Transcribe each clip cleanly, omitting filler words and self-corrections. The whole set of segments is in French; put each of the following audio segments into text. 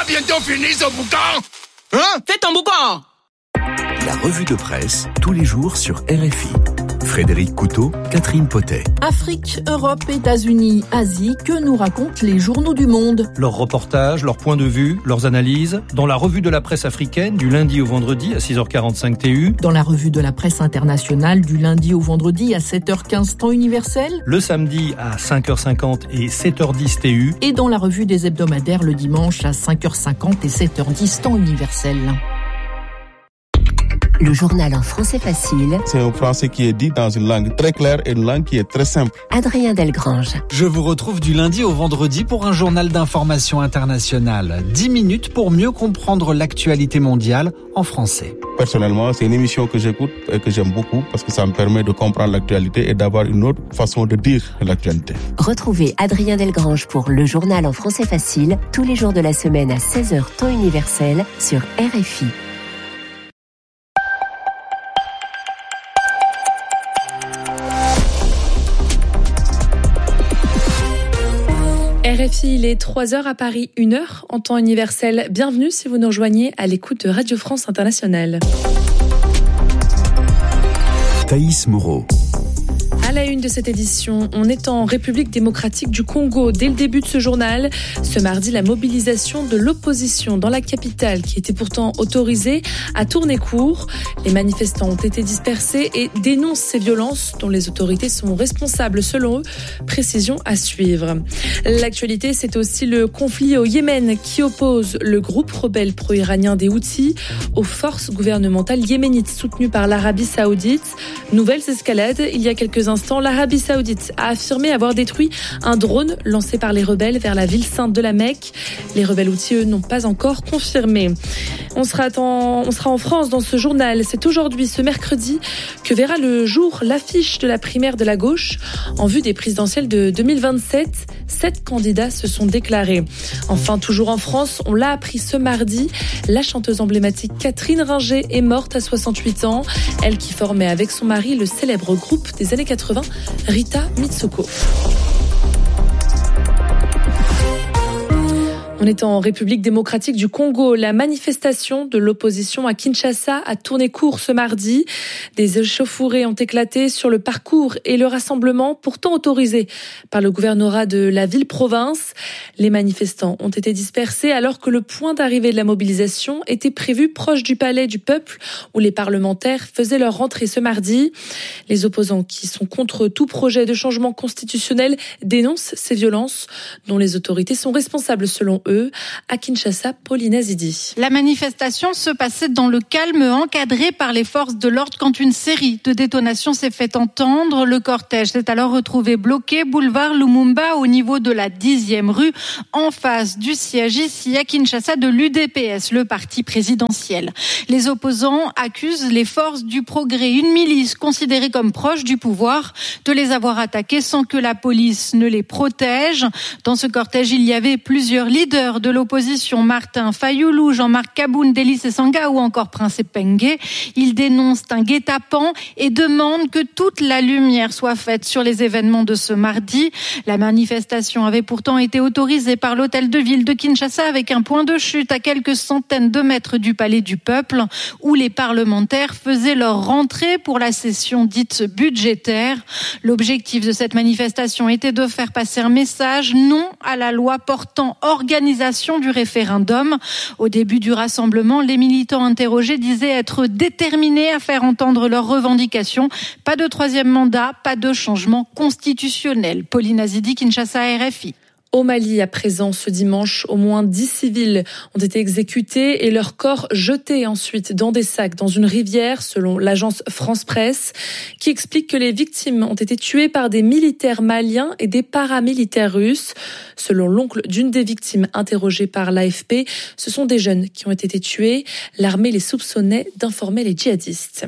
bientôt fini ce boucan? Hein? Fais ton boucan! La revue de presse, tous les jours sur RFI. Frédéric Couteau, Catherine Potet. Afrique, Europe, États-Unis, Asie, que nous racontent les journaux du monde? Leurs reportages, leurs points de vue, leurs analyses, dans la revue de la presse africaine du lundi au vendredi à 6h45 TU. Dans la revue de la presse internationale du lundi au vendredi à 7h15 temps universel. Le samedi à 5h50 et 7h10 TU. Et dans la revue des hebdomadaires le dimanche à 5h50 et 7h10 temps universel. Le journal en français facile. C'est un français qui est dit dans une langue très claire et une langue qui est très simple. Adrien Delgrange. Je vous retrouve du lundi au vendredi pour un journal d'information internationale. 10 minutes pour mieux comprendre l'actualité mondiale en français. Personnellement, c'est une émission que j'écoute et que j'aime beaucoup parce que ça me permet de comprendre l'actualité et d'avoir une autre façon de dire l'actualité. Retrouvez Adrien Delgrange pour le journal en français facile tous les jours de la semaine à 16h temps universel sur RFI. RFI, il est 3h à Paris, 1h en temps universel. Bienvenue si vous nous rejoignez à l'écoute de Radio France Internationale. Thaïs Moreau. À la une de cette édition, on est en République démocratique du Congo. Dès le début de ce journal, ce mardi, la mobilisation de l'opposition dans la capitale, qui était pourtant autorisée, a tourné court. Les manifestants ont été dispersés et dénoncent ces violences dont les autorités sont responsables selon eux. Précision à suivre. L'actualité, c'est aussi le conflit au Yémen qui oppose le groupe rebelle pro-iranien des Houthis aux forces gouvernementales yéménites soutenues par l'Arabie Saoudite. Nouvelles escalades, il y a quelques instants, l'Arabie Saoudite a affirmé avoir détruit un drone lancé par les rebelles vers la ville sainte de la Mecque. Les rebelles houthis, eux, n'ont pas encore confirmé. On sera en France dans ce journal. C'est aujourd'hui, ce mercredi, que verra le jour l'affiche de la primaire de la gauche. En vue des présidentielles de 2027, 7 candidats se sont déclarés. Enfin, toujours en France, on l'a appris ce mardi, la chanteuse emblématique Catherine Ringer est morte à 68 ans. Elle qui formait avec son mari le célèbre groupe des années 80, Rita Mitsouko. On est en République démocratique du Congo. La manifestation de l'opposition à Kinshasa a tourné court ce mardi. Des échauffourées ont éclaté sur le parcours et le rassemblement, pourtant autorisé par le gouvernorat de la ville-province. Les manifestants ont été dispersés alors que le point d'arrivée de la mobilisation était prévu proche du palais du peuple où les parlementaires faisaient leur rentrée ce mardi. Les opposants qui sont contre tout projet de changement constitutionnel dénoncent ces violences dont les autorités sont responsables selon eux. À Kinshasa, Pauline Azidi. La manifestation se passait dans le calme, encadré par les forces de l'ordre quand une série de détonations s'est fait entendre. Le cortège s'est alors retrouvé bloqué boulevard Lumumba au niveau de la 10e rue, en face du siège ici à Kinshasa de l'UDPS, le parti présidentiel. Les opposants accusent les forces du progrès, une milice considérée comme proche du pouvoir, de les avoir attaqués sans que la police ne les protège. Dans ce cortège, il y avait plusieurs leaders de l'opposition, Martin Fayoulou, Jean-Marc Kaboun, Délice Sanga ou encore Prince Pengue. Ils dénoncent un guet-apens et demandent que toute la lumière soit faite sur les événements de ce mardi. La manifestation avait pourtant été autorisée par l'hôtel de ville de Kinshasa avec un point de chute à quelques centaines de mètres du palais du peuple où les parlementaires faisaient leur rentrée pour la session dite budgétaire. L'objectif de cette manifestation était de faire passer un message non à la loi portant organisation du référendum. Au début du rassemblement, les militants interrogés disaient être déterminés à faire entendre leurs revendications. Pas de 3e mandat, pas de changement constitutionnel. Pauline Azidi, Kinshasa, RFI. Au Mali, à présent, ce dimanche, au moins 10 civils ont été exécutés et leurs corps jetés ensuite dans des sacs dans une rivière, selon l'agence France Presse, qui explique que les victimes ont été tuées par des militaires maliens et des paramilitaires russes. Selon l'oncle d'une des victimes interrogées par l'AFP, ce sont des jeunes qui ont été tués. L'armée les soupçonnait d'informer les djihadistes.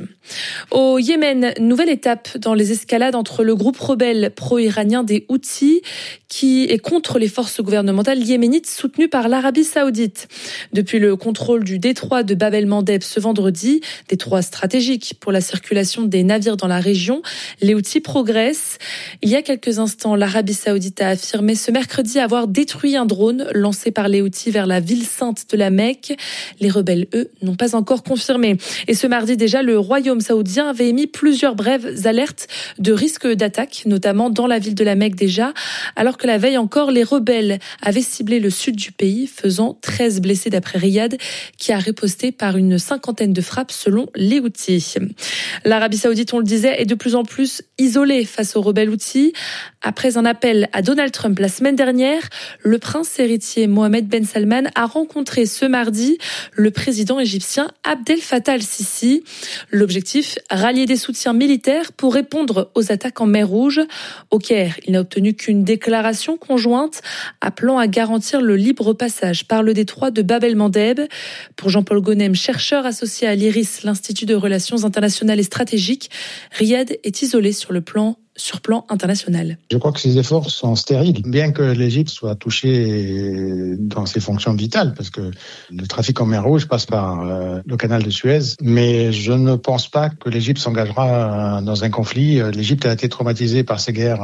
Au Yémen, nouvelle étape dans les escalades entre le groupe rebelle pro-iranien des Houthis, qui est contre contre les forces gouvernementales yéménites soutenues par l'Arabie Saoudite. Depuis le contrôle du détroit de Bab el-Mandeb ce vendredi, détroit stratégique pour la circulation des navires dans la région, les Houthis progressent. Il y a quelques instants, l'Arabie Saoudite a affirmé ce mercredi avoir détruit un drone lancé par les Houthis vers la ville sainte de la Mecque. Les rebelles, eux, n'ont pas encore confirmé. Et ce mardi déjà, le royaume saoudien avait émis plusieurs brèves alertes de risque d'attaque, notamment dans la ville de la Mecque déjà, alors que la veille encore, les rebelles avaient ciblé le sud du pays, faisant 13 blessés d'après Riyad, qui a riposté par une 50aine de frappes selon les Houthis. L'Arabie Saoudite, on le disait, est de plus en plus isolée face aux rebelles Houthis. Après un appel à Donald Trump la semaine dernière, le prince héritier Mohamed Ben Salman a rencontré ce mardi le président égyptien Abdel Fattah al-Sisi. L'objectif, rallier des soutiens militaires pour répondre aux attaques en mer Rouge. Au Caire, il n'a obtenu qu'une déclaration conjointe appelant à garantir le libre passage par le détroit de Bab el-Mandeb. Pour Jean-Paul Gonem, chercheur associé à l'IRIS, l'Institut de Relations internationales et stratégiques, Riyad est isolé sur plan international. Je crois que ces efforts sont stériles, bien que l'Égypte soit touchée dans ses fonctions vitales, parce que le trafic en mer Rouge passe par le canal de Suez, mais je ne pense pas que l'Égypte s'engagera dans un conflit. L'Égypte a été traumatisée par ces guerres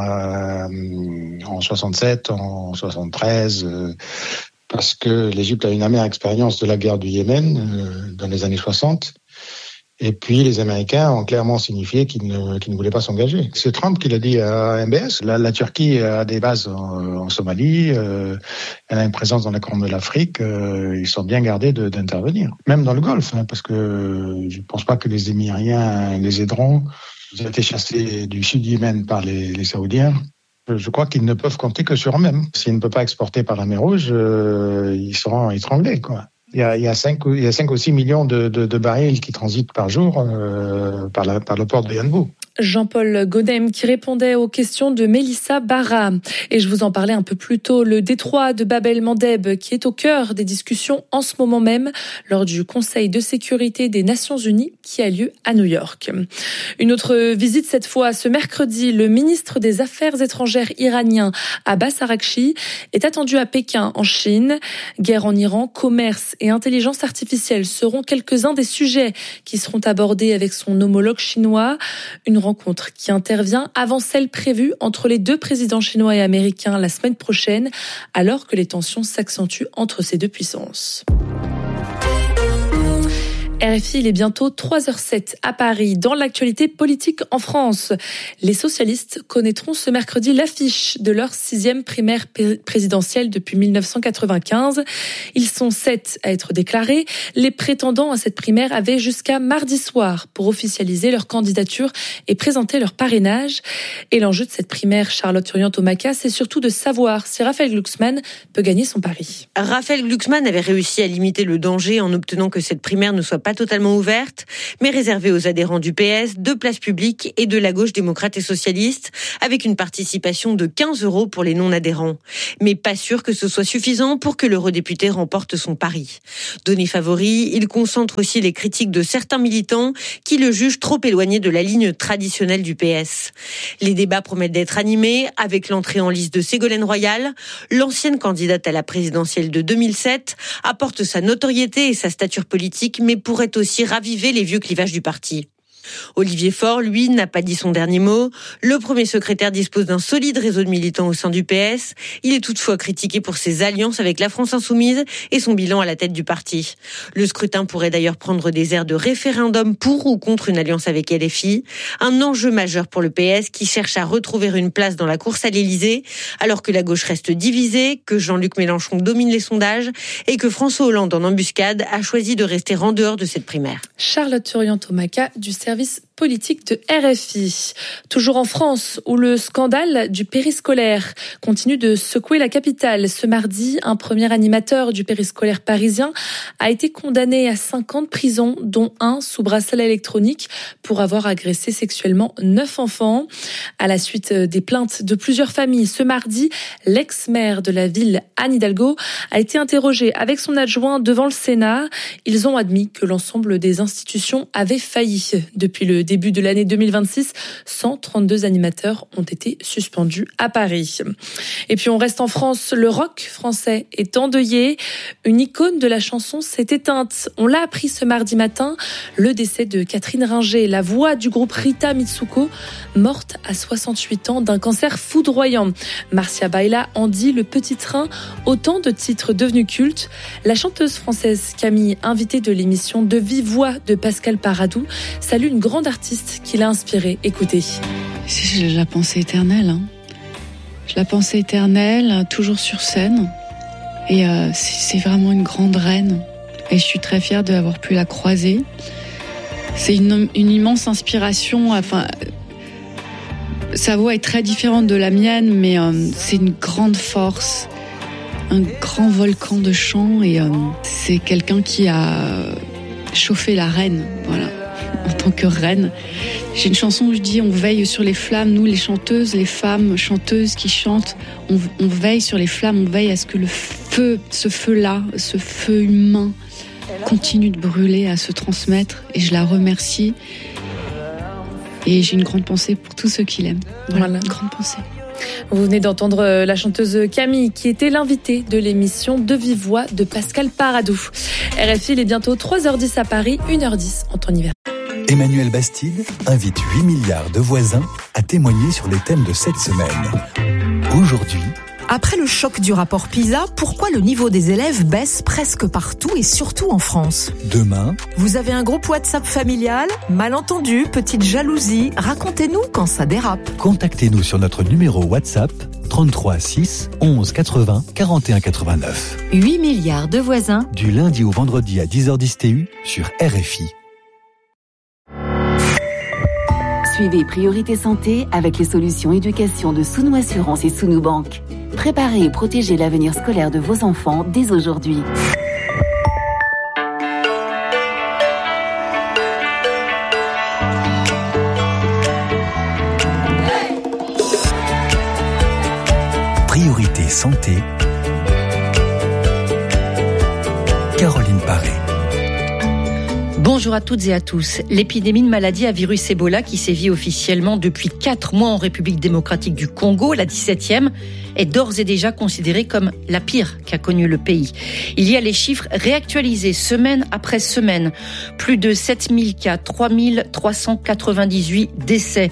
en 67, en 73, parce que l'Égypte a une amère expérience de la guerre du Yémen dans les années 60. Et puis les Américains ont clairement signifié qu'ils ne voulaient pas s'engager. C'est Trump qui l'a dit à MBS. La Turquie a des bases en Somalie, elle a une présence dans la Corne de l'Afrique. Ils sont bien gardés d'intervenir, même dans le Golfe, parce que je ne pense pas que les Émiriens les aideront. Ils ont été chassés du sud du Yémen par les Saoudiens. Je crois qu'ils ne peuvent compter que sur eux-mêmes. S'ils ne peuvent pas exporter par la mer Rouge, ils seront étranglés, quoi. Il y a 5 ou 6 millions de barils qui transitent par jour par le port de Yanbu. Jean-Paul Gonem qui répondait aux questions de Mélissa Barra. Et je vous en parlais un peu plus tôt, le détroit de Bab el-Mandeb qui est au cœur des discussions en ce moment même lors du Conseil de sécurité des Nations Unies qui a lieu à New York. Une autre visite cette fois ce mercredi, le ministre des Affaires étrangères iranien Abbas Araghchi est attendu à Pékin en Chine. Guerre en Iran, commerce et intelligence artificielle seront quelques-uns des sujets qui seront abordés avec son homologue chinois. Une rencontre qui intervient avant celle prévue entre les deux présidents chinois et américains la semaine prochaine, alors que les tensions s'accentuent entre ces deux puissances. RFI, il est bientôt 3h07 à Paris. Dans l'actualité politique en France, les socialistes connaîtront ce mercredi l'affiche de leur 6e primaire présidentielle depuis 1995. Ils sont 7 à être déclarés. Les prétendants à cette primaire avaient jusqu'à mardi soir pour officialiser leur candidature et présenter leur parrainage. Et l'enjeu de cette primaire, Charlotte Urien-Thomaca, c'est surtout de savoir si Raphaël Glucksmann peut gagner son pari. Raphaël Glucksmann avait réussi à limiter le danger en obtenant que cette primaire ne soit pas totalement ouverte, mais réservée aux adhérents du PS, de Place Publique et de la gauche démocrate et socialiste, avec une participation de 15 € pour les non-adhérents. Mais pas sûr que ce soit suffisant pour que l'eurodéputé remporte son pari. Donné favori, il concentre aussi les critiques de certains militants qui le jugent trop éloigné de la ligne traditionnelle du PS. Les débats promettent d'être animés avec l'entrée en lice de Ségolène Royal. L'ancienne candidate à la présidentielle de 2007 apporte sa notoriété et sa stature politique, mais pourrait aussi raviver les vieux clivages du parti. Olivier Faure, lui, n'a pas dit son dernier mot. Le premier secrétaire dispose d'un solide réseau de militants au sein du PS. Il est toutefois critiqué pour ses alliances avec la France Insoumise et son bilan à la tête du parti. Le scrutin pourrait d'ailleurs prendre des airs de référendum pour ou contre une alliance avec LFI. Un enjeu majeur pour le PS qui cherche à retrouver une place dans la course à l'Élysée, alors que la gauche reste divisée, que Jean-Luc Mélenchon domine les sondages et que François Hollande, en embuscade, a choisi de rester en dehors de cette primaire. Charlotte Urien-Thomaca du service politique de RFI. Toujours en France, où le scandale du périscolaire continue de secouer la capitale. Ce mardi, un premier animateur du périscolaire parisien a été condamné à 5 ans de prison, dont 1 sous bracelet électronique, pour avoir agressé sexuellement 9 enfants. À la suite des plaintes de plusieurs familles, ce mardi, l'ex-maire de la ville, Anne Hidalgo, a été interrogée avec son adjoint devant le Sénat. Ils ont admis que l'ensemble des institutions avaient failli depuis le début de l'année 2026, 132 animateurs ont été suspendus à Paris. Et puis on reste en France, le rock français est endeuillé. Une icône de la chanson s'est éteinte. On l'a appris ce mardi matin, le décès de Catherine Ringer, la voix du groupe Rita Mitsuko, morte à 68 ans d'un cancer foudroyant. Marcia Baila, Andy, Le Petit Train, autant de titres devenus cultes. La chanteuse française Camille, invitée de l'émission De Vive Voix de Pascal Paradou, salue une grande artiste qui l'a inspirée. Écoutez. C'est la pensée éternelle. La pensée éternelle, toujours sur scène. Et c'est vraiment une grande reine. Et je suis très fière d'avoir pu la croiser. C'est une immense inspiration. Enfin, sa voix est très différente de la mienne, mais c'est une grande force, un grand volcan de chant. Et c'est quelqu'un qui a chauffé la reine, voilà, en tant que reine. J'ai une chanson où je dis on veille sur les flammes, nous les chanteuses, les femmes chanteuses qui chantent, on veille sur les flammes, on veille à ce que le feu, ce feu-là, ce feu humain continue de brûler, à se transmettre, et je la remercie. Et j'ai une grande pensée pour tous ceux qui l'aiment. Voilà. Une grande pensée. Vous venez d'entendre la chanteuse Camille, qui était l'invitée de l'émission De Vive Voix de Pascal Paradou. RFI, il est bientôt 3h10 à Paris, 1h10 en temps hiver. Emmanuel Bastide invite 8 milliards de voisins à témoigner sur les thèmes de cette semaine. Aujourd'hui, après le choc du rapport PISA, pourquoi le niveau des élèves baisse presque partout et surtout en France ? Demain, vous avez un groupe WhatsApp familial, malentendu, petite jalousie, racontez-nous quand ça dérape. Contactez-nous sur notre numéro WhatsApp 33 6 11 80 41 89. 8 milliards de voisins. Du lundi au vendredi à 10h10 TU sur RFI. Suivez Priorité Santé avec les solutions éducation de Sounou Assurance et Sounou Banque. Préparez et protégez l'avenir scolaire de vos enfants dès aujourd'hui. Priorité Santé. Caroline Paré. Bonjour à toutes et à tous. L'épidémie de maladie à virus Ebola qui sévit officiellement depuis 4 mois en République démocratique du Congo, la 17e, est d'ores et déjà considérée comme la pire qu'a connue le pays. Il y a les chiffres réactualisés semaine après semaine. Plus de 7000 cas, 3398 décès,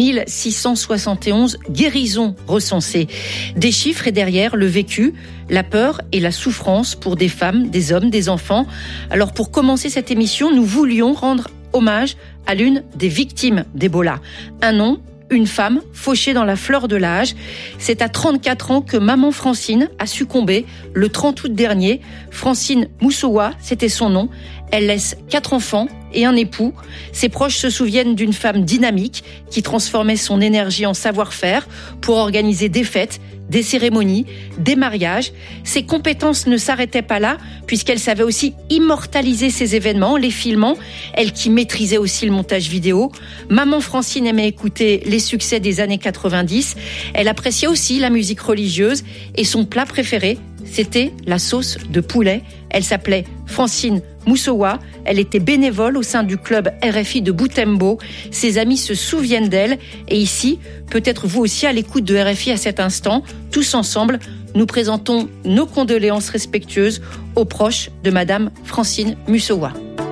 1671 guérisons recensées. Des chiffres et derrière le vécu, la peur et la souffrance pour des femmes, des hommes, des enfants. Alors pour commencer cette émission, nous voulions rendre hommage à l'une des victimes d'Ebola. Un nom, une femme fauchée dans la fleur de l'âge. C'est à 34 ans que maman Francine a succombé le 30 août dernier. Francine Moussoua, c'était son nom. Elle laisse 4 enfants et un époux. Ses proches se souviennent d'une femme dynamique qui transformait son énergie en savoir-faire pour organiser des fêtes, des cérémonies, des mariages. Ses compétences ne s'arrêtaient pas là, puisqu'elle savait aussi immortaliser ces événements, les filmant. Elle qui maîtrisait aussi le montage vidéo. Maman Francine aimait écouter les succès des années 90. Elle appréciait aussi la musique religieuse et son plat préféré, c'était la sauce de poulet. Elle s'appelait Francine Moussoua. Elle était bénévole au sein du club RFI de Boutembo. Ses amis se souviennent d'elle. Et ici, peut-être vous aussi à l'écoute de RFI à cet instant, tous ensemble, nous présentons nos condoléances respectueuses aux proches de Madame Francine Moussoua.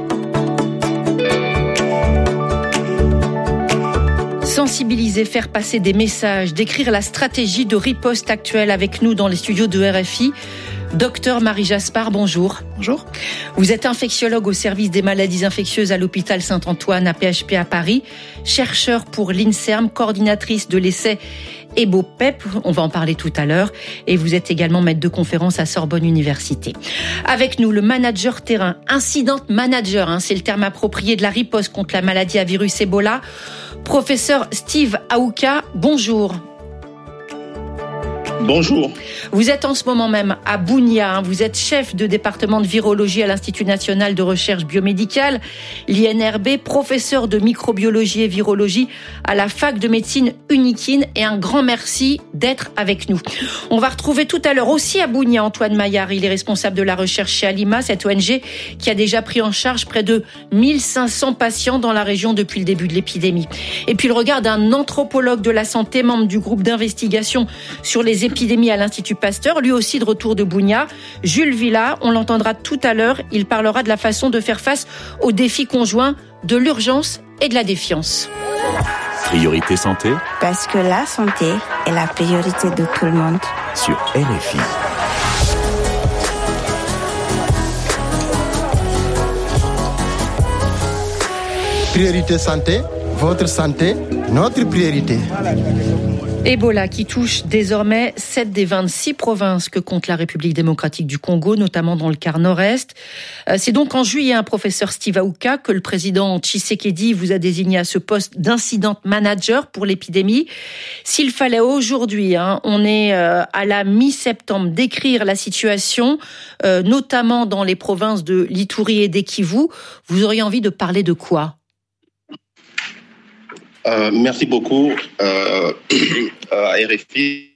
Sensibiliser, faire passer des messages, décrire la stratégie de riposte actuelle avec nous dans les studios de RFI. Docteur Marie Jaspard, bonjour. Bonjour. Vous êtes infectiologue au service des maladies infectieuses à l'hôpital Saint-Antoine à PHP à Paris, chercheur pour l'INSERM, coordinatrice de l'essai EBOPEP, on va en parler tout à l'heure, et vous êtes également maître de conférence à Sorbonne Université. Avec nous, le manager terrain, incident manager, c'est le terme approprié de la riposte contre la maladie à virus Ebola, professeur Steve Aouka, bonjour. Bonjour. Vous êtes en ce moment même à Bunia, vous êtes chef de département de virologie à l'Institut national de recherche biomédicale, l'INRB, professeur de microbiologie et virologie à la fac de médecine Unikin, et un grand merci d'être avec nous. On va retrouver tout à l'heure aussi à Bunia Antoine Maillard, il est responsable de la recherche chez Alima, cette ONG qui a déjà pris en charge près de 1500 patients dans la région depuis le début de l'épidémie. Et puis le regard d'un anthropologue de la santé, membre du groupe d'investigation sur les épidémie à l'Institut Pasteur, lui aussi de retour de Bunia. Jules Villa, on l'entendra tout à l'heure, il parlera de la façon de faire face aux défis conjoints de l'urgence et de la défiance. Priorité santé. Parce que la santé est la priorité de tout le monde. Sur RFI. Priorité santé, votre santé, notre priorité. Ebola qui touche désormais 7 des 26 provinces que compte la République démocratique du Congo, notamment dans le quart nord-est. C'est donc en juillet, professeur Steve Aouka, que le président Tshisekedi vous a désigné à ce poste d'incident manager pour l'épidémie. S'il fallait aujourd'hui, on est à la mi-septembre, décrire la situation, notamment dans les provinces de l'Ituri et d'Ekivu, vous auriez envie de parler de quoi ? Merci beaucoup à RFI.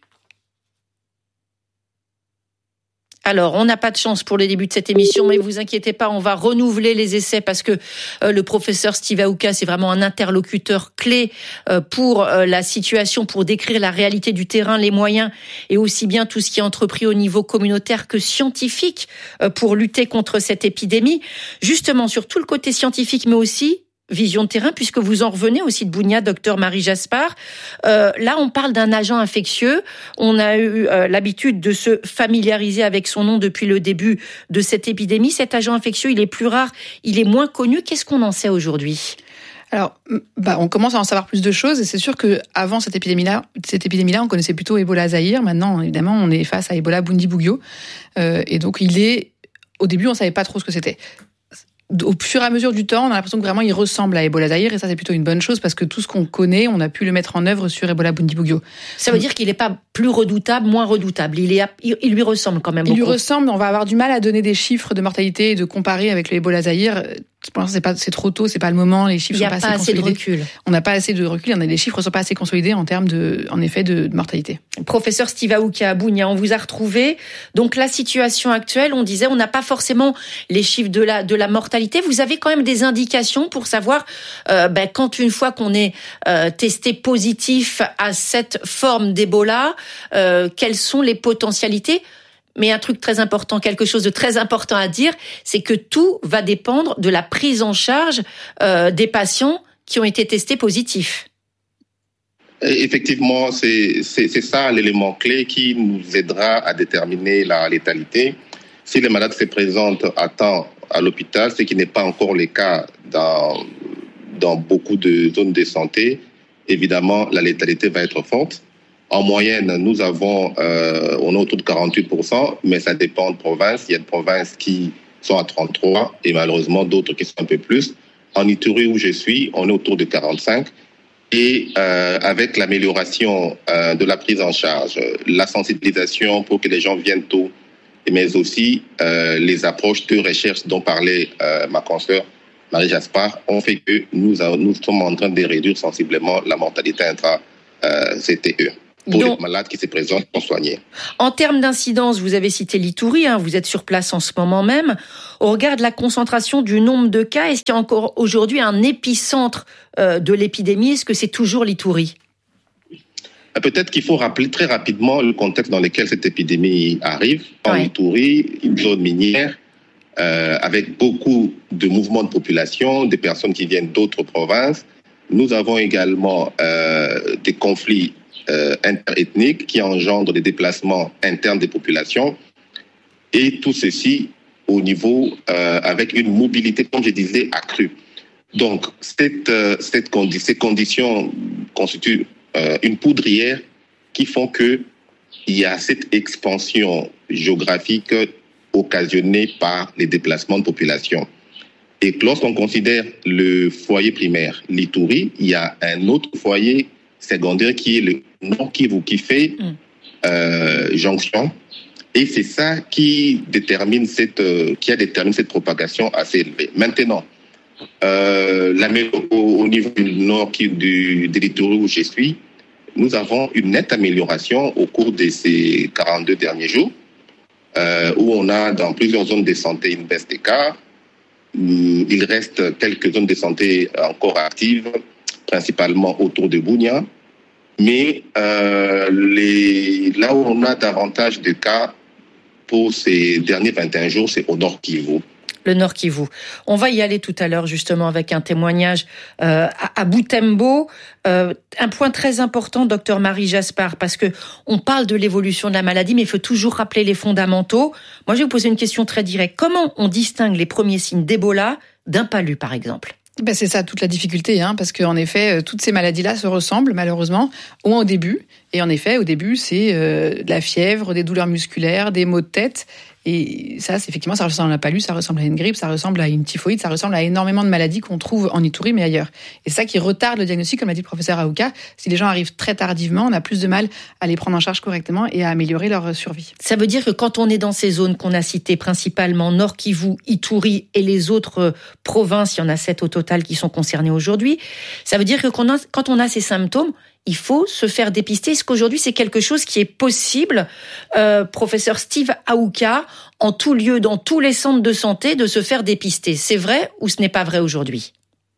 Alors, on n'a pas de chance pour le début de cette émission, mais vous inquiétez pas, on va renouveler les essais parce que le professeur Steve Aouka, c'est vraiment un interlocuteur clé pour la situation, pour décrire la réalité du terrain, les moyens et aussi bien tout ce qui est entrepris au niveau communautaire que scientifique pour lutter contre cette épidémie. Justement, sur tout le côté scientifique, mais aussi vision de terrain, puisque vous en revenez aussi de Bunia, docteur Marie Jaspard. Là, on parle d'un agent infectieux. On a eu l'habitude de se familiariser avec son nom depuis le début de cette épidémie. Cet agent infectieux, il est plus rare, il est moins connu. Qu'est-ce qu'on en sait aujourd'hui ? Alors, on commence à en savoir plus de choses, et c'est sûr que avant cette épidémie-là, on connaissait plutôt Ebola Zaïre. Maintenant, évidemment, on est face à Ebola Bundibugyo, et donc au début, on savait pas trop ce que c'était. Au fur et à mesure du temps, on a l'impression que vraiment il ressemble à Ebola Zaïre, et ça c'est plutôt une bonne chose parce que tout ce qu'on connaît, on a pu le mettre en œuvre sur Ebola Bundibugyo. Ça veut dire qu'il n'est pas plus redoutable, moins redoutable. Il lui ressemble quand même beaucoup. Il lui ressemble. On va avoir du mal à donner des chiffres de mortalité et de comparer avec le Ebola Zaïre. Pour l'instant, c'est trop tôt, c'est pas le moment. Les chiffres sont pas assez consolidés. Il n'y a pas assez de recul. On n'a pas assez de recul. Les chiffres sont pas assez consolidés en termes de mortalité. Professeur Steve Aouka à Bunia, on vous a retrouvé. Donc la situation actuelle, on disait, on n'a pas forcément les chiffres de la mortalité. Vous avez quand même des indications pour savoir quand une fois qu'on est testé positif à cette forme d'Ebola, quelles sont les potentialités. Mais un truc très important, quelque chose de très important à dire, c'est que tout va dépendre de la prise en charge des patients qui ont été testés positifs. Effectivement, c'est ça l'élément clé qui nous aidera à déterminer la létalité. Si les malades se présentent à temps à l'hôpital, ce qui n'est pas encore le cas dans beaucoup de zones de santé, évidemment, la létalité va être forte. En moyenne, on est autour de 48%, mais ça dépend de provinces. Il y a des provinces qui sont à 33% et malheureusement d'autres qui sont un peu plus. En Ituri, où je suis, on est autour de 45%. Et avec l'amélioration de la prise en charge, la sensibilisation pour que les gens viennent tôt, mais aussi les approches de recherche dont parlait ma consoeur Marie Jaspard, ont fait que nous sommes en train de réduire sensiblement la mortalité intra-CTE. Pour les malades qui se présentent pour soigner. En termes d'incidence, vous avez cité l'Ituri, vous êtes sur place en ce moment même. Au regard de la concentration du nombre de cas, est-ce qu'il y a encore aujourd'hui un épicentre de l'épidémie ? Est-ce que c'est toujours l'Ituri ? Peut-être qu'il faut rappeler très rapidement le contexte dans lequel cette épidémie arrive. En Ituri, une zone minière, avec beaucoup de mouvements de population, des personnes qui viennent d'autres provinces. Nous avons également des conflits interethniques qui engendrent des déplacements internes des populations, et tout ceci au niveau avec une mobilité, comme je disais, accrue. Donc, ces conditions constituent une poudrière qui font qu'il y a cette expansion géographique occasionnée par les déplacements de population. Et lorsqu'on considère le foyer primaire, l'Ituri, il y a un autre foyer secondaire qui est le Nord Kivu, qui fait jonction. Et c'est ça qui a déterminé cette propagation assez élevée. Maintenant, au niveau du nord des littoraux où je suis, nous avons une nette amélioration au cours de ces 42 derniers jours, où on a dans plusieurs zones de santé une baisse des cas. Il reste quelques zones de santé encore actives, principalement autour de Bunia. Mais là où on a davantage de cas pour ces derniers 21 jours, c'est au Nord Kivu. Le Nord Kivu. On va y aller tout à l'heure justement avec un témoignage à Butembo. Un point très important, docteur Marie Jaspard, parce que on parle de l'évolution de la maladie, mais il faut toujours rappeler les fondamentaux. Moi, je vais vous poser une question très directe. Comment on distingue les premiers signes d'Ebola d'un palu, par exemple ? C'est ça toute la difficulté, parce qu'en effet, toutes ces maladies-là se ressemblent malheureusement, au moins au début. Et en effet, au début, c'est de la fièvre, des douleurs musculaires, des maux de tête. Et ça, effectivement, ça ressemble à un palu, ça ressemble à une grippe, ça ressemble à une typhoïde, ça ressemble à énormément de maladies qu'on trouve en Ituri, mais ailleurs. Et c'est ça qui retarde le diagnostic, comme l'a dit le professeur Aouka. Si les gens arrivent très tardivement, on a plus de mal à les prendre en charge correctement et à améliorer leur survie. Ça veut dire que quand on est dans ces zones qu'on a citées, principalement Nord Kivu, Ituri et les autres provinces, il y en a 7 au total qui sont concernées aujourd'hui, ça veut dire que quand on a ces symptômes, il faut se faire dépister. Est-ce qu'aujourd'hui, c'est quelque chose qui est possible, professeur Steve Aouka, en tout lieu, dans tous les centres de santé, de se faire dépister? C'est vrai ou ce n'est pas vrai aujourd'hui?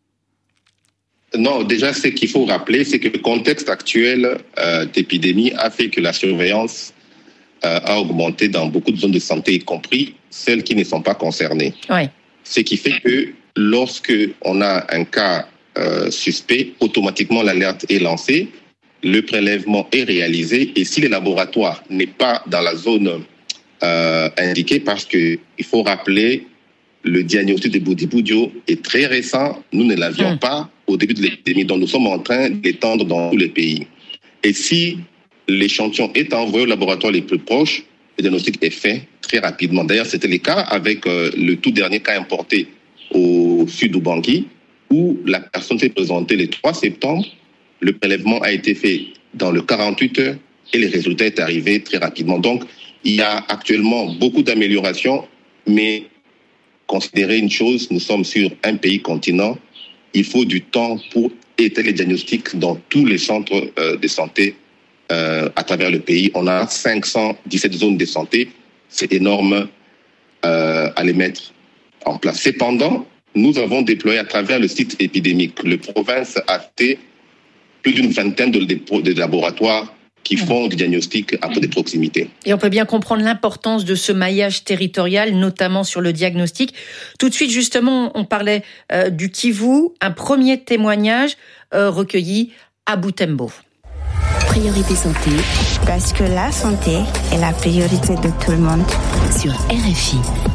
Non, déjà, ce qu'il faut rappeler, c'est que le contexte actuel d'épidémie a fait que la surveillance a augmenté dans beaucoup de zones de santé, y compris celles qui ne sont pas concernées. Oui. Ce qui fait que lorsque on a un cas suspect, automatiquement l'alerte est lancée, le prélèvement est réalisé et si le laboratoire n'est pas dans la zone indiquée, parce qu'il faut rappeler, le diagnostic de Bundibugyo est très récent, nous ne l'avions pas au début de l'épidémie, donc nous sommes en train d'étendre dans tous les pays. Et si l'échantillon est envoyé au laboratoire les plus proches, le diagnostic est fait très rapidement. D'ailleurs, c'était le cas avec le tout dernier cas importé au sud d'Ubangi, où la personne s'est présentée le 3 septembre, le prélèvement a été fait dans le 48 heures et le résultat est arrivé très rapidement. Donc, il y a actuellement beaucoup d'améliorations, mais considérez une chose, nous sommes sur un pays continent, il faut du temps pour étaler les diagnostics dans tous les centres de santé à travers le pays. On a 517 zones de santé, c'est énorme à les mettre en place. Cependant, nous avons déployé à travers le site épidémique. Le province a fait plus d'une vingtaine de laboratoires qui font du diagnostic à peu de proximité. Et on peut bien comprendre l'importance de ce maillage territorial, notamment sur le diagnostic. Tout de suite, justement, on parlait du Kivu, un premier témoignage recueilli à Butembo. Priorité santé. Parce que la santé est la priorité de tout le monde. Sur RFI.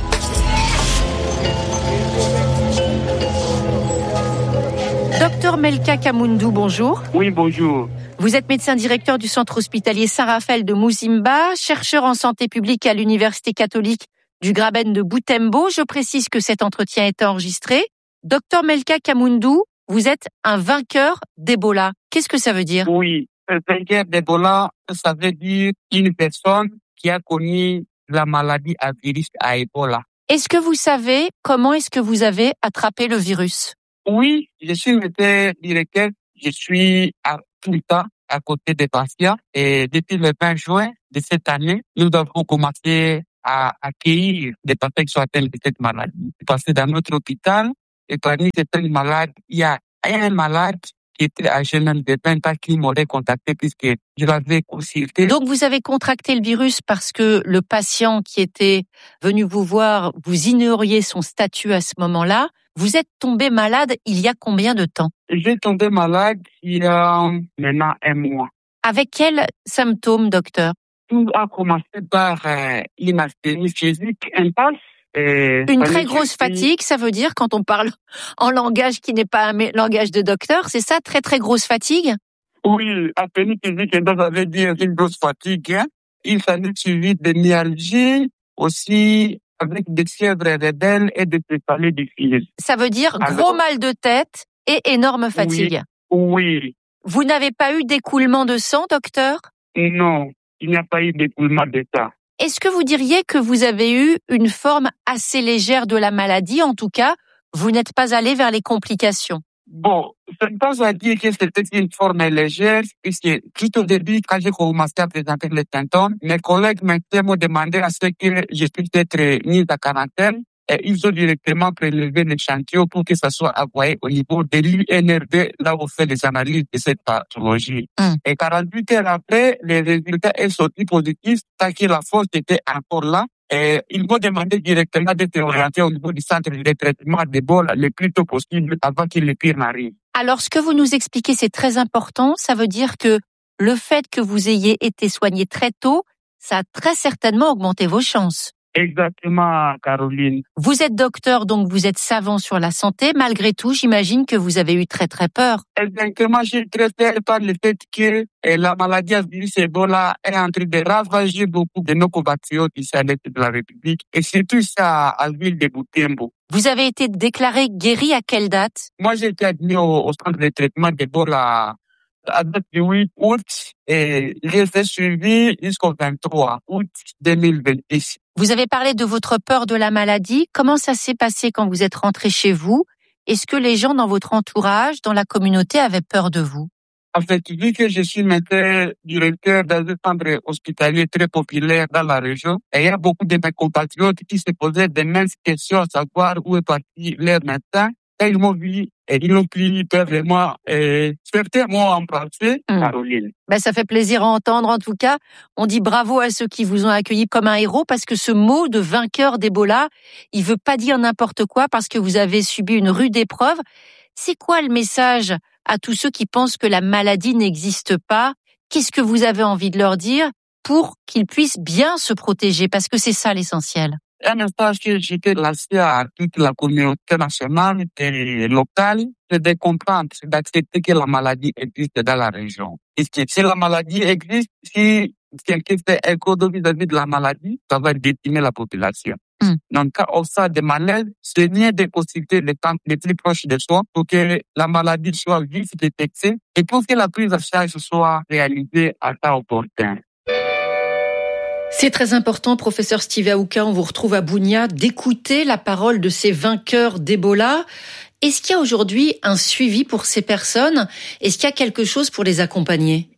Docteur Melka Kamundou, bonjour. Oui, bonjour. Vous êtes médecin directeur du centre hospitalier Saint-Raphaël de Muzimba, chercheur en santé publique à l'université catholique du Graben de Butembo. Je précise que cet entretien est enregistré. Docteur Melka Kamundou, vous êtes un vainqueur d'Ebola. Qu'est-ce que ça veut dire? Oui, un vainqueur d'Ebola, ça veut dire une personne qui a connu la maladie à virus à Ebola. Est-ce que vous savez comment est-ce que vous avez attrapé le virus? Oui, je suis médecin directeur. Je suis tout le temps à côté des patients. Et depuis le 20 juin de cette année, nous avons commencé à accueillir des patients qui sont atteints de cette maladie. Parce que dans notre hôpital, et parmi ces malades, il y a un malade qui était âgé même de 20 ans qui m'aurait contacté puisque je l'avais consulté. Donc vous avez contracté le virus parce que le patient qui était venu vous voir, vous ignoriez son statut à ce moment-là. Vous êtes tombé malade il y a combien de temps? J'ai tombé malade il y a maintenant 1 mois. Avec quels symptômes, docteur? Tout a commencé par une asthénie physique intense. Une très grosse fatigue, ça veut dire, quand on parle en langage qui n'est pas un langage de docteur, c'est ça, très très grosse fatigue? Oui, asthénie physique intense, ça veut dire une grosse fatigue. Il s'en est suivi de myalgie, aussi avec des fièvres rédelles et des céphalées diffuses. Ça veut dire gros mal de tête et énorme fatigue. Oui. Vous n'avez pas eu d'écoulement de sang, docteur? Non. il n'y a pas eu d'écoulement de ça. Est-ce que vous diriez que vous avez eu une forme assez légère de la maladie? En tout cas, vous n'êtes pas allé vers les complications. Bon, je ne peux pas dire que c'était une forme légère, puisque tout au début, quand j'ai commencé à présenter les symptômes, mes collègues m'ont demandé à ce que je puisse être mise à quarantaine. Et ils ont directement prélevé l'échantillon pour que ça soit envoyé au niveau de l'UNRD, là où on fait les analyses de cette pathologie. Et 48 heures après, les résultats sont sortis positifs, tant que la force était encore là. Et ils m'ont demandé directement d'être orienté au niveau du centre de traitement d'Ebola le plus tôt possible avant que le pire n'arrive. Alors, ce que vous nous expliquez, c'est très important. Ça veut dire que le fait que vous ayez été soigné très tôt, ça a très certainement augmenté vos chances. Exactement, Caroline. Vous êtes docteur, donc vous êtes savant sur la santé. Malgré tout, j'imagine que vous avez eu très très peur. Exactement, j'ai très peur par le fait que la maladie à virus Ebola est en train de ravager beaucoup de nos compatriotes ici à l'est de la République, et surtout ça à l'île de Butembo. Vous avez été déclaré guéri à quelle date? Moi, j'ai été admis au centre de traitement d'Ebola à date du 8 août et j'ai fait suivi jusqu'au 23 août 2026. Vous avez parlé de votre peur de la maladie. Comment ça s'est passé quand vous êtes rentré chez vous? Est-ce que les gens dans votre entourage, dans la communauté, avaient peur de vous? En fait, vu que je suis maintenant directeur d'un centre hospitalier très populaire dans la région, et il y a beaucoup de mes compatriotes qui se posaient des mêmes questions à savoir où est parti leur médecin. Et ils m'ont vu et ils ont pris peur vraiment. Certains m'ont embrassé, Caroline. Ben, ça fait plaisir à entendre. En tout cas, on dit bravo à ceux qui vous ont accueilli comme un héros, parce que ce mot de vainqueur d'Ebola, il veut pas dire n'importe quoi, parce que vous avez subi une rude épreuve. C'est quoi le message à tous ceux qui pensent que la maladie n'existe pas? Qu'est-ce que vous avez envie de leur dire pour qu'ils puissent bien se protéger? Parce que c'est ça l'essentiel. Un message que j'étais lancé à toute la communauté nationale et locale, c'est de comprendre, c'est d'accepter que la maladie existe dans la région. Et si la maladie existe, si quelqu'un fait un code vis-à-vis de la maladie, ça va décimer la population. Donc, quand on sent des malaises, c'est mieux de consulter les temps les plus proches de soi pour que la maladie soit vite détectée et pour que la prise en charge soit réalisée à temps opportun. C'est très important, professeur Steve Aouka, on vous retrouve à Bunia, d'écouter la parole de ces vainqueurs d'Ebola. Est-ce qu'il y a aujourd'hui un suivi pour ces personnes? Est-ce qu'il y a quelque chose pour les accompagner?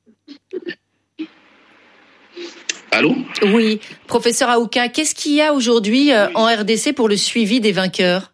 Allô? Oui, professeur Aouka, qu'est-ce qu'il y a aujourd'hui en RDC pour le suivi des vainqueurs?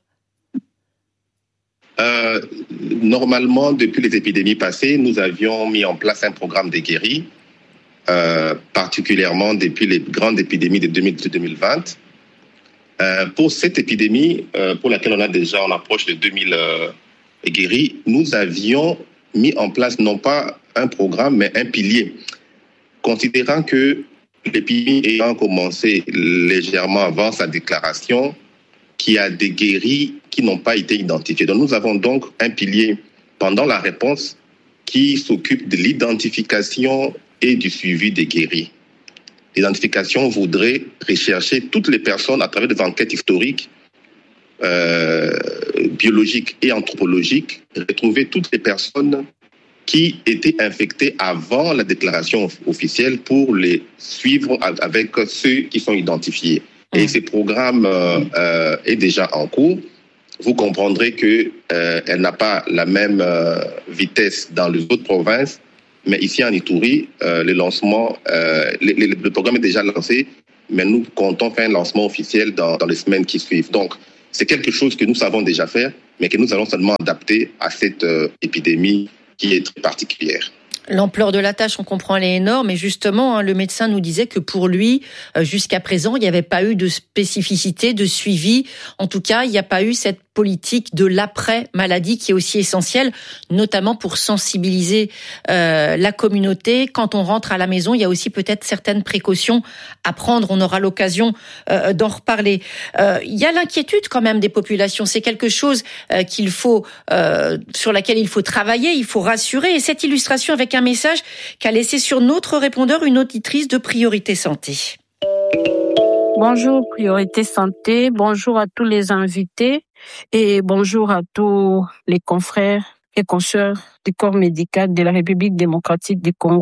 Normalement, depuis les épidémies passées, nous avions mis en place un programme de guéris, particulièrement depuis les grandes épidémies de 2020. Pour cette épidémie, pour laquelle on approche de 2000 guéris, nous avions mis en place non pas un programme, mais un pilier. Considérant que l'épidémie ayant commencé légèrement avant sa déclaration, qu'il y a des guéris qui n'ont pas été identifiés. Donc nous avons donc un pilier pendant la réponse qui s'occupe de l'identification et du suivi des guéris. L'identification voudrait rechercher toutes les personnes à travers des enquêtes historiques, biologiques et anthropologiques, retrouver toutes les personnes qui étaient infectés avant la déclaration officielle pour les suivre avec ceux qui sont identifiés. Et ce programme est déjà en cours. Vous comprendrez qu'elle n'a pas la même vitesse dans les autres provinces, mais ici en Ituri, le programme est déjà lancé, mais nous comptons faire un lancement officiel dans les semaines qui suivent. Donc, c'est quelque chose que nous savons déjà faire, mais que nous allons seulement adapter à cette épidémie qui est très particulière. L'ampleur de la tâche, on comprend, elle est énorme. Et justement, le médecin nous disait que pour lui, jusqu'à présent, il n'y avait pas eu de spécificité, de suivi. En tout cas, il n'y a pas eu cette politique de l'après-maladie qui est aussi essentielle, notamment pour sensibiliser la communauté. Quand on rentre à la maison, il y a aussi peut-être certaines précautions à prendre. On aura l'occasion d'en reparler. Il y a l'inquiétude quand même des populations. C'est quelque chose sur laquelle il faut travailler, il faut rassurer. Et cette illustration avec un message qu'a laissé sur notre répondeur une auditrice de Priorité Santé. Bonjour Priorité Santé, bonjour à tous les invités et bonjour à tous les confrères et consoeurs du corps médical de la République démocratique du Congo.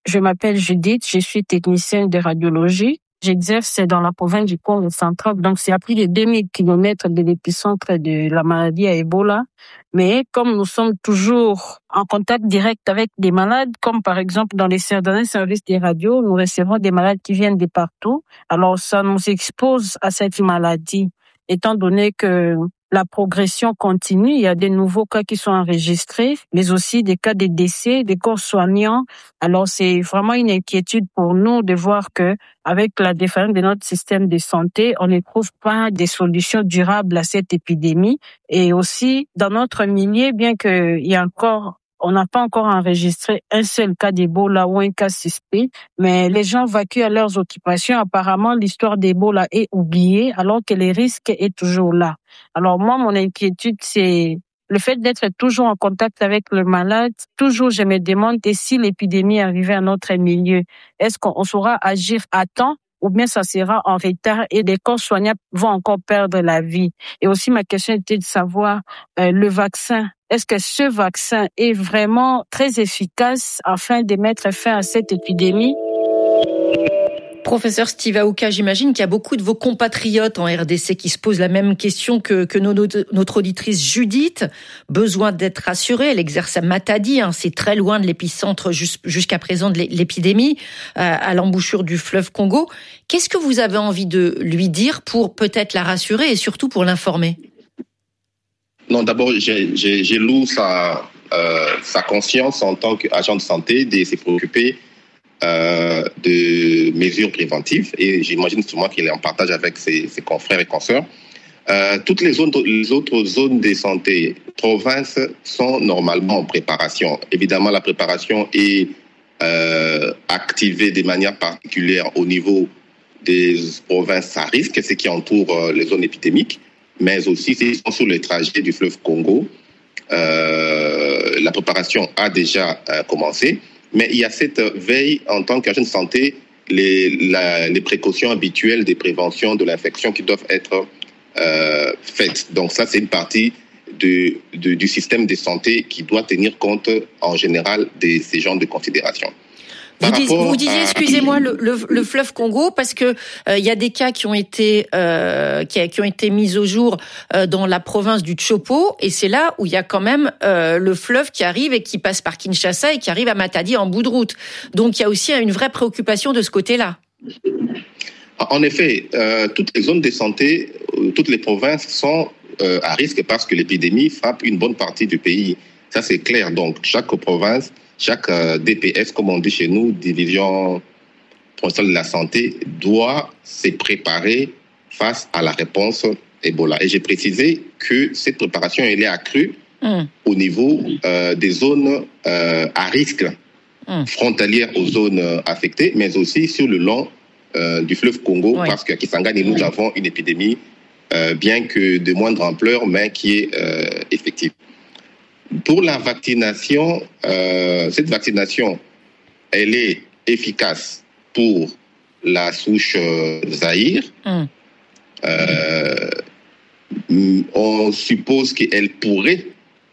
Je m'appelle Judith, je suis technicienne de radiologie. J'exerce dans la province du Congo central, donc c'est à plus de 2000 kilomètres de l'épicentre de la maladie à Ebola. Mais comme nous sommes toujours en contact direct avec des malades, comme par exemple dans les services des radios, nous recevons des malades qui viennent de partout. Alors ça nous expose à cette maladie, étant donné que la progression continue, il y a des nouveaux cas qui sont enregistrés, mais aussi des cas de décès, des corps soignants. Alors c'est vraiment une inquiétude pour nous de voir que avec la défaillance de notre système de santé, on ne trouve pas des solutions durables à cette épidémie. Et aussi dans notre milieu, bien qu'il y a encore on n'a pas encore enregistré un seul cas d'Ebola ou un cas suspect, mais les gens vaquent à leurs occupations. Apparemment, l'histoire d'Ebola est oubliée, alors que le risque est toujours là. Alors moi, mon inquiétude, c'est le fait d'être toujours en contact avec le malade. Toujours, je me demande si l'épidémie arrivait à notre milieu, est-ce qu'on saura agir à temps? Ou bien ça sera en retard et des corps soignants vont encore perdre la vie. Et aussi, ma question était de savoir le vaccin. Est-ce que ce vaccin est vraiment très efficace afin de mettre fin à cette épidémie? Professeur Steve Aouka, j'imagine qu'il y a beaucoup de vos compatriotes en RDC qui se posent la même question que notre auditrice Judith. Besoin d'être rassurée, elle exerce à Matadi, c'est très loin de l'épicentre jusqu'à présent de l'épidémie, à l'embouchure du fleuve Congo. Qu'est-ce que vous avez envie de lui dire pour peut-être la rassurer et surtout pour l'informer? Non, d'abord, j'ai loue sa conscience en tant qu'agent de santé de se préoccuper de mesures préventives, et j'imagine sûrement qu'il est en partage avec ses confrères et consoeurs. Toutes les autres zones de santé, provinces, sont normalement en préparation. Évidemment, la préparation est activée de manière particulière au niveau des provinces à risque, ce qui entoure les zones épidémiques, mais aussi s'ils sont sur le trajet du fleuve Congo. La préparation a déjà commencé. Mais il y a cette veille en tant qu'agent de santé, les précautions habituelles de prévention de l'infection qui doivent être faites. Donc ça, c'est une partie du système de santé qui doit tenir compte en général de ces genres de considérations. Vous disiez, excusez-moi, le fleuve Congo, parce que il y a des cas qui ont été mis au jour dans la province du Tshopo, et c'est là où il y a quand même le fleuve qui arrive et qui passe par Kinshasa et qui arrive à Matadi en bout de route. Donc il y a aussi une vraie préoccupation de ce côté-là. En effet, toutes les zones de santé, toutes les provinces sont à risque parce que l'épidémie frappe une bonne partie du pays. Ça, c'est clair. Donc chaque province, chaque DPS, comme on dit chez nous, division provinciale de la santé, doit se préparer face à la réponse Ebola. Et j'ai précisé que cette préparation, elle est accrue au niveau des zones à risque, frontalières aux zones affectées, mais aussi sur le long du fleuve Congo, parce qu'à Kisangani, nous avons une épidémie, bien que de moindre ampleur, mais qui est effective. Pour la vaccination, cette vaccination, elle est efficace pour la souche Zaïre. On suppose qu'elle pourrait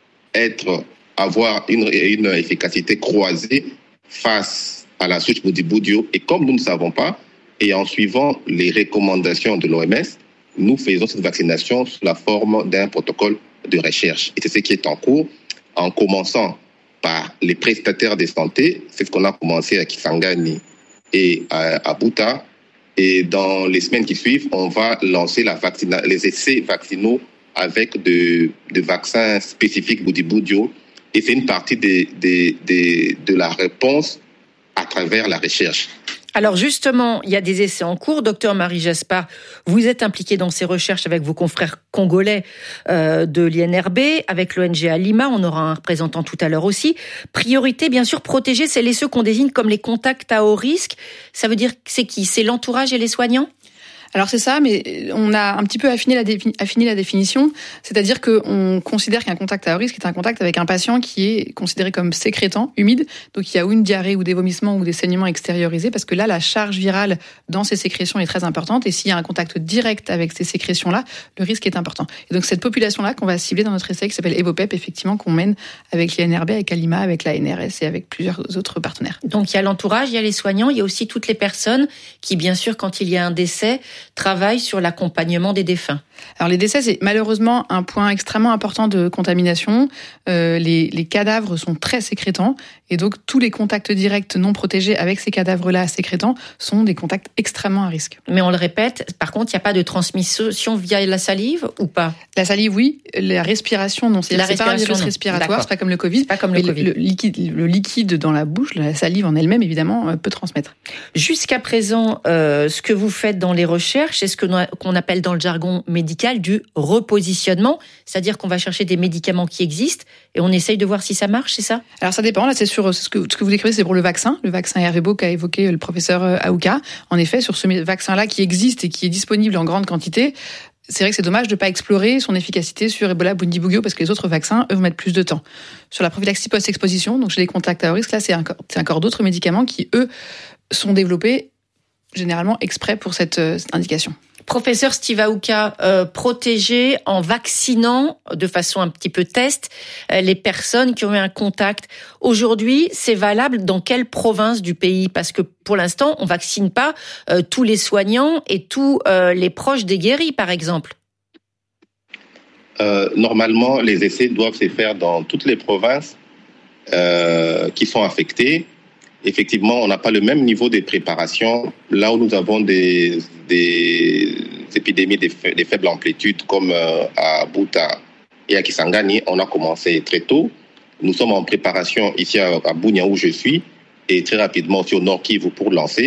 avoir une efficacité croisée face à la souche Bundibugyo. Et comme nous ne savons pas, et en suivant les recommandations de l'OMS, nous faisons cette vaccination sous la forme d'un protocole de recherche. Et c'est ce qui est en cours, en commençant par les prestataires de santé. C'est ce qu'on a commencé à Kisangani et à Buta. Et dans les semaines qui suivent, on va lancer les essais vaccinaux avec de vaccins spécifiques Bundibugyo. Et c'est une partie de la réponse à travers la recherche. Alors justement, il y a des essais en cours. Docteur Marie Jaspar, vous êtes impliqué dans ces recherches avec vos confrères congolais de l'INRB, avec l'ONG Alima. On aura un représentant tout à l'heure aussi. Priorité, bien sûr, protéger celles et ceux qu'on désigne comme les contacts à haut risque. Ça veut dire que c'est qui? C'est l'entourage et les soignants? Alors c'est ça, mais on a un petit peu affiné la définition, c'est-à-dire qu'on considère qu'un contact à haut risque est un contact avec un patient qui est considéré comme sécrétant, humide, donc il y a ou une diarrhée ou des vomissements ou des saignements extériorisés, parce que là, la charge virale dans ces sécrétions est très importante, et s'il y a un contact direct avec ces sécrétions-là, le risque est important. Et donc cette population-là qu'on va cibler dans notre essai, qui s'appelle EvoPEP, effectivement, qu'on mène avec l'INRB, avec Alima, avec la NRS et avec plusieurs autres partenaires. Donc il y a l'entourage, il y a les soignants, il y a aussi toutes les personnes qui, bien sûr, quand il y a un décès, travaillent sur l'accompagnement des défunts. Alors les décès, c'est malheureusement un point extrêmement important de contamination. Les cadavres sont très sécrétants, et donc tous les contacts directs non protégés avec ces cadavres-là sécrétants sont des contacts extrêmement à risque. Mais on le répète, par contre, il n'y a pas de transmission via la salive ou pas ? La salive, oui. La respiration, non. C'est pas un virus respiratoire, c'est pas comme le Covid. C'est pas comme le Covid. Le liquide dans la bouche, la salive en elle-même, évidemment, peut transmettre. Jusqu'à présent, ce que vous faites dans les recherches, c'est ce qu'on appelle dans le jargon médical du repositionnement, c'est-à-dire qu'on va chercher des médicaments qui existent et on essaye de voir si ça marche, c'est ça ? Alors ça dépend, là c'est sur ce que vous décrivez, c'est pour le vaccin Ervebo qu'a évoqué le professeur Aouka. En effet, sur ce vaccin-là qui existe et qui est disponible en grande quantité, c'est vrai que c'est dommage de ne pas explorer son efficacité sur Ebola, Bundibugyo, parce que les autres vaccins, eux, vont mettre plus de temps. Sur la prophylaxie post-exposition, donc chez les contacts à haut risque, là c'est encore d'autres médicaments qui, eux, sont développés généralement exprès pour cette indication. Professeur Steve Aouka, protéger en vaccinant de façon un petit peu test les personnes qui ont eu un contact. Aujourd'hui, c'est valable dans quelle province du pays ? Parce que pour l'instant, on vaccine pas tous les soignants et tous les proches des guéris, par exemple. Normalement, les essais doivent se faire dans toutes les provinces qui sont affectées. Effectivement, on n'a pas le même niveau de préparation. Là où nous avons des épidémies de faible amplitude, comme à Buta et à Kisangani, on a commencé très tôt. Nous sommes en préparation ici à Bunia, où je suis, et très rapidement aussi au Nord Kivu pour lancer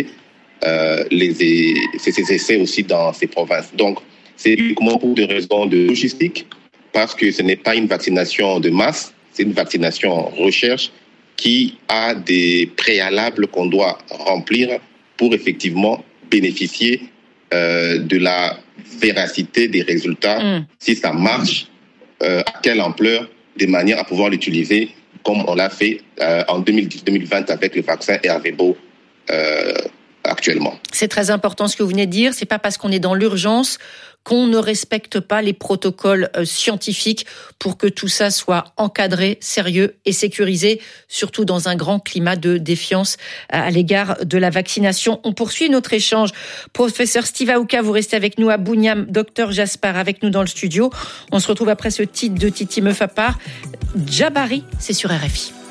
ces essais aussi dans ces provinces. Donc, c'est uniquement pour des raisons de logistique, parce que ce n'est pas une vaccination de masse, c'est une vaccination recherche qui a des préalables qu'on doit remplir pour effectivement bénéficier de la véracité des résultats, si ça marche, à quelle ampleur, de manière à pouvoir l'utiliser comme on l'a fait en 2010-2020 avec le vaccin Ervebo actuellement. C'est très important ce que vous venez de dire, c'est pas parce qu'on est dans l'urgence qu'on ne respecte pas les protocoles scientifiques pour que tout ça soit encadré, sérieux et sécurisé, surtout dans un grand climat de défiance à l'égard de la vaccination. On poursuit notre échange. Professeur Steve Aouka, vous restez avec nous à Buniam, docteur Jaspar avec nous dans le studio. On se retrouve après ce titre de Titi Meufapar. Djabari, c'est sur RFI.